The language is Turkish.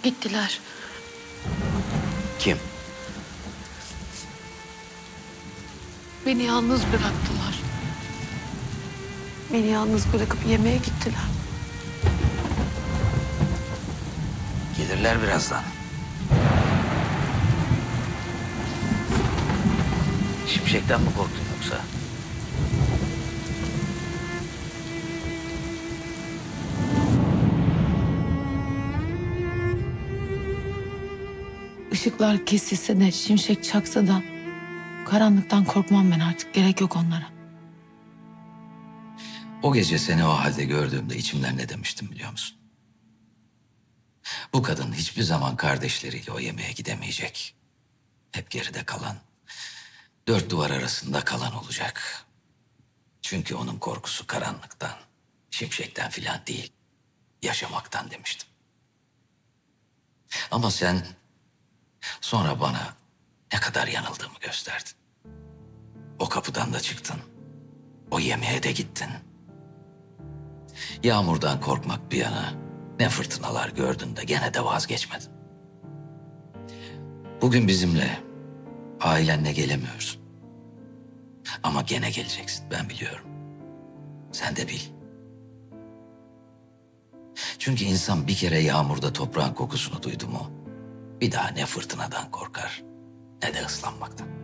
Gittiler. Kim? Beni yalnız bıraktılar. Beni yalnız bırakıp yemeğe gittiler. Gelirler birazdan. Şimşekten mi korktun yoksa? Işıklar kesilse de, şimşek çaksa da karanlıktan korkmam ben artık. Gerek yok onlara. O gece seni o halde gördüğümde içimden ne demiştim biliyor musun? Bu kadın hiçbir zaman kardeşleriyle o yemeğe gidemeyecek. Hep geride kalan, dört duvar arasında kalan olacak. Çünkü onun korkusu karanlıktan, şimşekten filan değil, yaşamaktan demiştim. Ama sen sonra bana ne kadar yanıldığımı gösterdin. O kapıdan da çıktın, o yemeğe de gittin. Yağmurdan korkmak bir yana, ne fırtınalar gördün de gene de vazgeçmedin. Bugün bizimle, ailenle gelemiyorsun. Ama gene geleceksin, ben biliyorum. Sen de bil. Çünkü insan bir kere yağmurda toprağın kokusunu duydu mu, bir daha ne fırtınadan korkar, ne de ıslanmaktan.